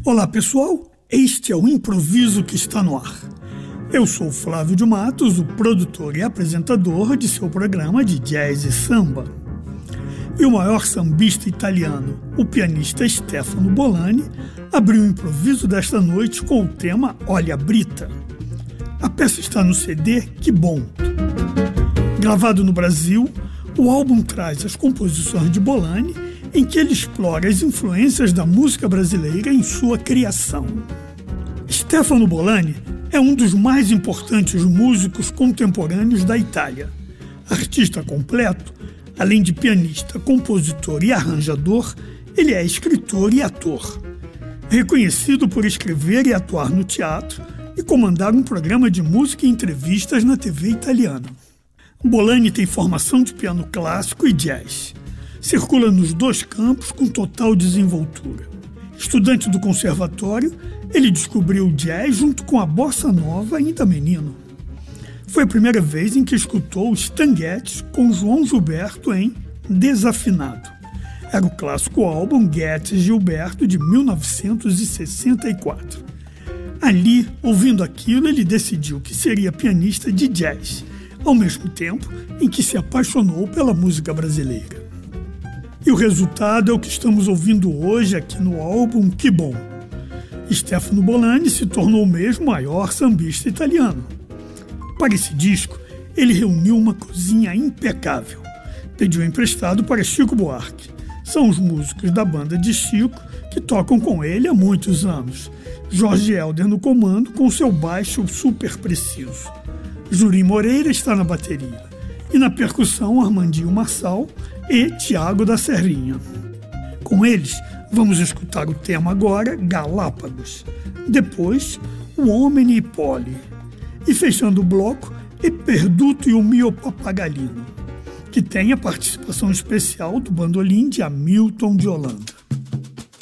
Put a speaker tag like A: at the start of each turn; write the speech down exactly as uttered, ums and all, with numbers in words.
A: Olá pessoal, este é o Improviso que está no ar. Eu sou Flávio de Matos, o produtor e apresentador de seu programa de jazz e samba. E o maior sambista italiano, o pianista Stefano Bolani, abriu o improviso desta noite com o tema Olha Brita. A peça está no C D Que Bom. Gravado no Brasil, o álbum traz as composições de Bolani, em que ele explora as influências da música brasileira em sua criação. Stefano Bolani é um dos mais importantes músicos contemporâneos da Itália. Artista completo, além de pianista, compositor e arranjador, ele é escritor e ator. Reconhecido por escrever e atuar no teatro e comandar um programa de música e entrevistas na T V italiana. Bolani tem formação de piano clássico e jazz. Circula nos dois campos com total desenvoltura. Estudante do conservatório, ele descobriu o jazz junto com a bossa nova ainda menino. Foi a primeira vez em que escutou os Stan com João Gilberto em Desafinado. Era o clássico álbum Getz Gilberto de mil novecentos e sessenta e quatro. Ali, ouvindo aquilo, ele decidiu que seria pianista de jazz, ao mesmo tempo em que se apaixonou pela música brasileira. E o resultado é o que estamos ouvindo hoje aqui no álbum Que Bom. Stefano Bolani se tornou mesmo o maior sambista italiano. Para esse disco, ele reuniu uma cozinha impecável. Pediu emprestado para Chico Buarque. São os músicos da banda de Chico que tocam com ele há muitos anos. Jorge Helder no comando com seu baixo super preciso. Jurim Moreira está na bateria. E na percussão, Armandinho Marçal e Tiago da Serrinha. Com eles, vamos escutar o tema agora, Galápagos. Depois, o Homem e Poli. E fechando o bloco, E Perduto e o Mio Papagalino, que tem a participação especial do bandolim de Hamilton de Holanda.